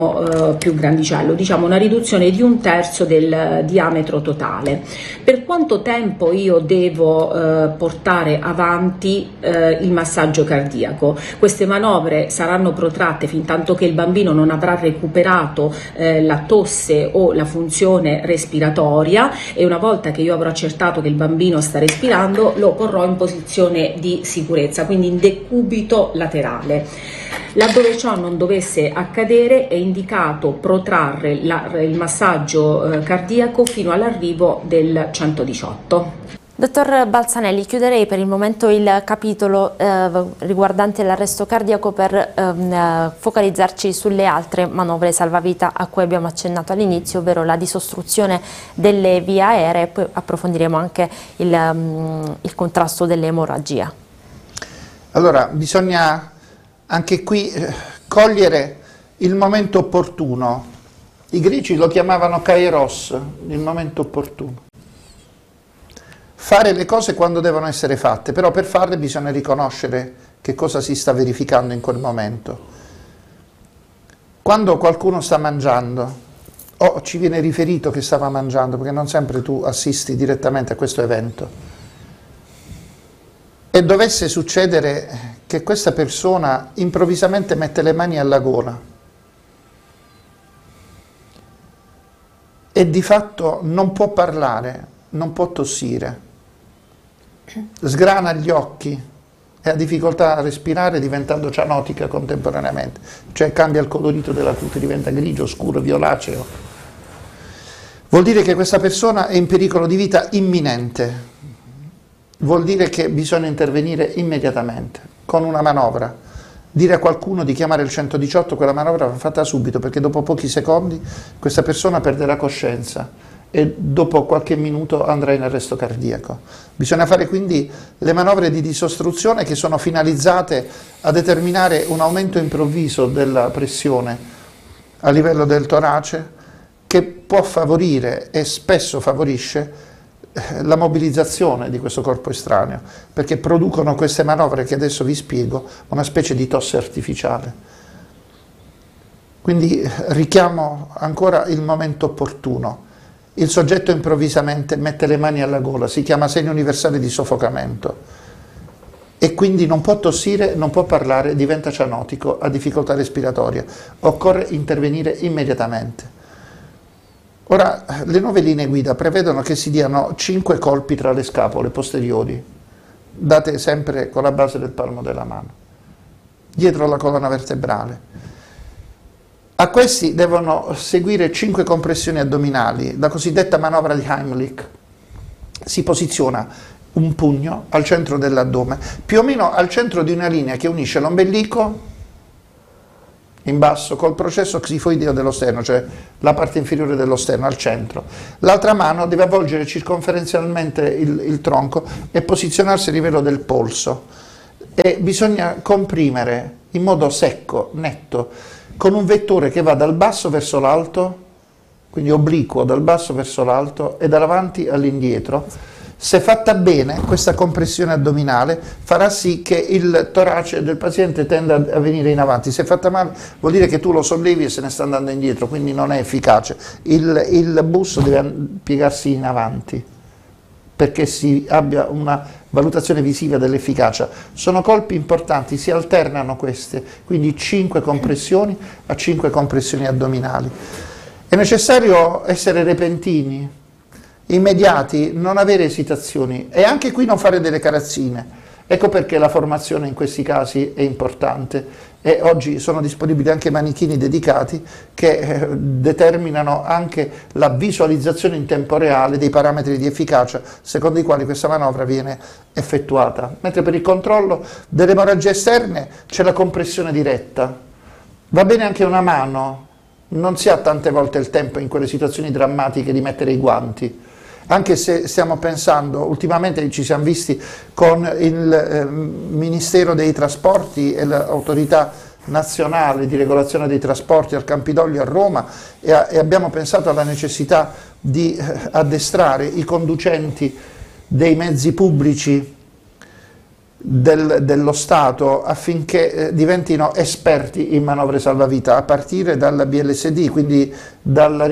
più grandicello, diciamo una riduzione di 1/3 del diametro totale. Per quanto tempo io devo portare avanti il massaggio cardiaco? Queste manovre saranno protratte fin tanto che il bambino non avrà recuperato la tosse o la funzione respiratoria, e una volta che io avrò accertato che il bambino sta respirando lo porrò in posizione di sicurezza, quindi in decubito laterale. Laddove ciò non dovesse accadere è indicato protrarre il massaggio cardiaco fino all'arrivo del 118. Dottor Balzanelli, chiuderei per il momento il capitolo riguardante l'arresto cardiaco per focalizzarci sulle altre manovre salvavita a cui abbiamo accennato all'inizio, ovvero la disostruzione delle vie aeree, e poi approfondiremo anche il contrasto dell'emorragia. Allora, bisogna anche qui cogliere il momento opportuno. I greci lo chiamavano kairos, il momento opportuno. Fare le cose quando devono essere fatte, però per farle bisogna riconoscere che cosa si sta verificando in quel momento. Quando qualcuno sta mangiando, o ci viene riferito che stava mangiando, perché non sempre tu assisti direttamente a questo evento, e dovesse succedere che questa persona improvvisamente mette le mani alla gola e di fatto non può parlare, non può tossire, sgrana gli occhi e ha difficoltà a respirare diventando cianotica contemporaneamente, cioè cambia il colorito della cute, diventa grigio, scuro, violaceo, vuol dire che questa persona è in pericolo di vita imminente. Vuol dire che bisogna intervenire immediatamente, con una manovra. Dire a qualcuno di chiamare il 118, quella manovra va fatta subito, perché dopo pochi secondi questa persona perderà coscienza e dopo qualche minuto andrà in arresto cardiaco. Bisogna fare quindi le manovre di disostruzione che sono finalizzate a determinare un aumento improvviso della pressione a livello del torace, che può favorire e spesso favorisce la mobilizzazione di questo corpo estraneo, perché producono queste manovre che adesso vi spiego una specie di tosse artificiale. Quindi richiamo ancora il momento opportuno. Il soggetto improvvisamente mette le mani alla gola, si chiama segno universale di soffocamento e quindi non può tossire, non può parlare, diventa cianotico, ha difficoltà respiratoria. Occorre intervenire immediatamente. Ora, le nuove linee guida prevedono che si diano 5 colpi tra le scapole posteriori, date sempre con la base del palmo della mano, dietro la colonna vertebrale. A questi devono seguire 5 compressioni addominali, la cosiddetta manovra di Heimlich. Si posiziona un pugno al centro dell'addome, più o meno al centro di una linea che unisce l'ombelico in basso col processo xifoideo dello sterno, cioè la parte inferiore dello sterno al centro. L'altra mano deve avvolgere circonferenzialmente il tronco e posizionarsi a livello del polso, e bisogna comprimere in modo secco, netto, con un vettore che va dal basso verso l'alto, quindi obliquo dal basso verso l'alto e dall'avanti all'indietro. Se fatta bene, questa compressione addominale farà sì che il torace del paziente tenda a venire in avanti. Se fatta male, vuol dire che tu lo sollevi e se ne sta andando indietro, quindi non è efficace. Il busto deve piegarsi in avanti perché si abbia una valutazione visiva dell'efficacia. Sono colpi importanti, si alternano queste, quindi 5 compressioni a 5 compressioni addominali. È necessario essere repentini, immediati, non avere esitazioni e anche qui non fare delle carazzine. Ecco perché la formazione in questi casi è importante e oggi sono disponibili anche manichini dedicati che determinano anche la visualizzazione in tempo reale dei parametri di efficacia secondo i quali questa manovra viene effettuata. Mentre per il controllo delle emorragie esterne c'è la compressione diretta. Va bene anche una mano, non si ha tante volte il tempo in quelle situazioni drammatiche di mettere i guanti. Anche se stiamo pensando, ultimamente ci siamo visti con il Ministero dei Trasporti e l'Autorità Nazionale di Regolazione dei Trasporti al Campidoglio a Roma e abbiamo pensato alla necessità di addestrare i conducenti dei mezzi pubblici dello Stato affinché diventino esperti in manovre salvavita, a partire dalla BLSD, quindi dalla